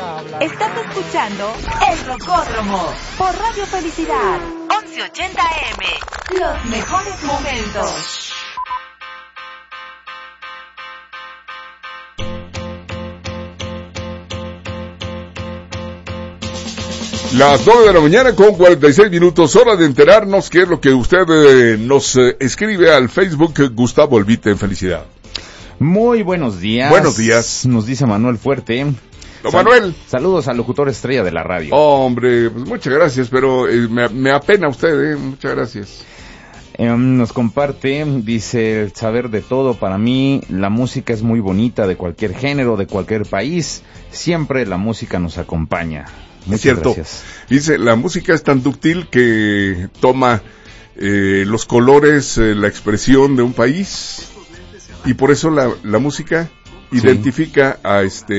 Estás escuchando El Rocódromo por Radio Felicidad 1180 AM. Los mejores momentos. Las 9 de la mañana con 46 minutos, hora de enterarnos qué es lo que usted nos escribe al Facebook. Gustavo Olvite en Felicidad. Muy buenos días. Buenos días. Nos dice Manuel Fuerte. Manuel. Saludos al locutor estrella de la radio. Hombre, pues muchas gracias, pero me apena usted, muchas gracias. Nos comparte, dice, el saber de todo. Para mí, la música es muy bonita, de cualquier género, de cualquier país. Siempre la música nos acompaña. Muchas cierto. Gracias. Dice, la música es tan dúctil que toma los colores, la expresión de un país, y por eso la música identifica a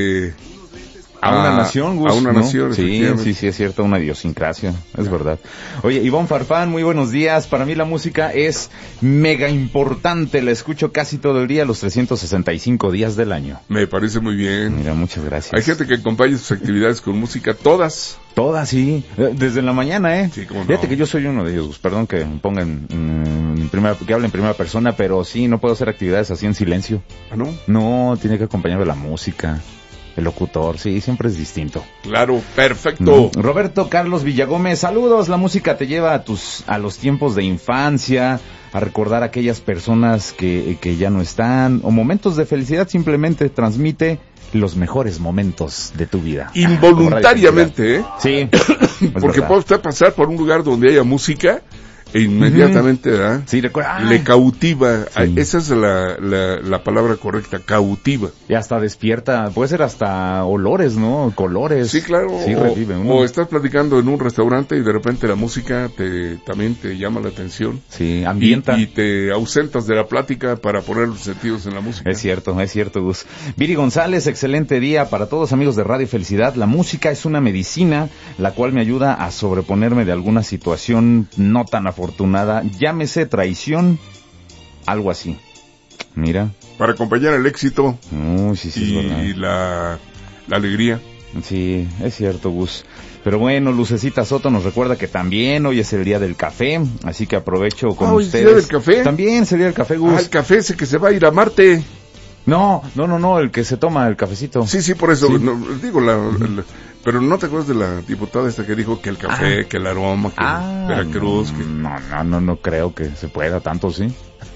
una nación, Gus, a una ¿no? nación, Sí, es cierto, una idiosincrasia, es verdad. Oye, Ivonne Farfán, muy buenos días. Para mí la música es mega importante, la escucho casi todo el día, los 365 días del año. Me parece muy bien. Mira, muchas gracias. Hay gente que acompaña sus actividades con música, todas. Todas, sí, desde la mañana, Sí, cómo no. Fíjate que yo soy uno de ellos, perdón que me pongan que hable en primera persona, pero sí, no puedo hacer actividades así en silencio. ¿Ah, no? No, tiene que acompañarme la música. El locutor, sí, siempre es distinto. Claro, perfecto. Roberto Carlos Villagómez, saludos. La música te lleva a los tiempos de infancia, a recordar a aquellas personas que ya no están, o momentos de felicidad. Simplemente transmite los mejores momentos de tu vida. Involuntariamente, Sí. Porque puede usted pasar por un lugar donde haya música e inmediatamente, ¿verdad? Sí, recuerda. Le cautiva. Sí. Esa es la palabra correcta, cautiva. Y hasta despierta, puede ser hasta olores, ¿no? Colores. Sí, claro. Sí, revive uno. O estás platicando en un restaurante y de repente la música también te llama la atención. Sí, ambienta. Y te ausentas de la plática para poner los sentidos en la música. Es cierto, Gus. Viri González, excelente día para todos amigos de Radio Felicidad. La música es una medicina, la cual me ayuda a sobreponerme de alguna situación no tan afortunada. Llámese traición, algo así. Mira. Para acompañar el éxito Sí, y la alegría. Sí, es cierto, Gus. Pero bueno, Lucecita Soto nos recuerda que también hoy es el día del café, así que aprovecho con ustedes. ¿Hoy es el día del café? También es el día del café, Gus. El café ese que se va a ir a Marte. No, el que se toma el cafecito. Sí, por eso, Sí. no, digo, pero ¿no te acuerdas de la diputada esta que dijo que el café, que el aroma, que Veracruz? No creo que se pueda tanto, ¿sí?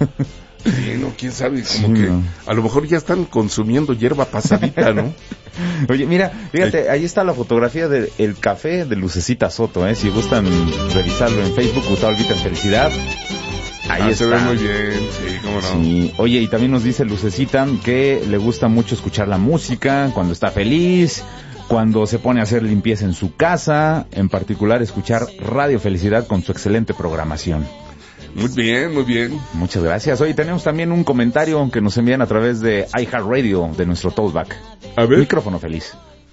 Sí, no, quién sabe, como que a lo mejor ya están consumiendo hierba pasadita, ¿no? Oye, mira, fíjate, ahí está la fotografía del café de Lucecita Soto, si gustan revisarlo en Facebook, Gustavo Olvite en Felicidad. Ahí está. Se ve muy bien, sí, cómo no. Sí. Oye, y también nos dice Lucecita que le gusta mucho escuchar la música cuando está feliz, cuando se pone a hacer limpieza en su casa, en particular escuchar Radio Felicidad con su excelente programación. Muy bien, muy bien. Muchas gracias. Hoy tenemos también un comentario que nos envían a través de iHeartRadio, de nuestro Toastback. A ver. Micrófono feliz.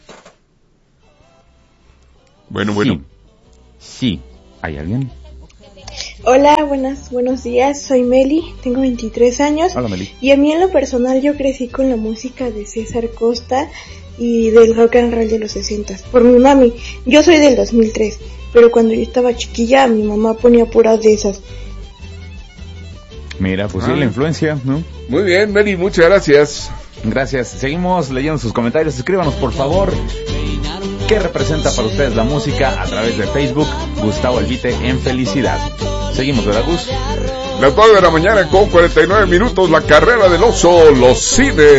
Bueno. Sí. ¿Hay alguien? Hola, buenos días, soy Meli, tengo 23 años. Hola, Meli. Y a mí en lo personal yo crecí con la música de César Costa y del rock and roll de los 60s, por mi mami. Yo soy del 2003, pero cuando yo estaba chiquilla mi mamá ponía puras de esas. Mira, pues sí, la influencia, ¿no? Muy bien, Meli, muchas gracias. Gracias. Seguimos leyendo sus comentarios. Escríbanos, por favor, ¿qué representa para ustedes la música? A través de Facebook, Gustavo Olvite en Felicidad. Seguimos, ¿verdad, Gus? Las 9 de la mañana con 49 minutos, la carrera del oso, los cines.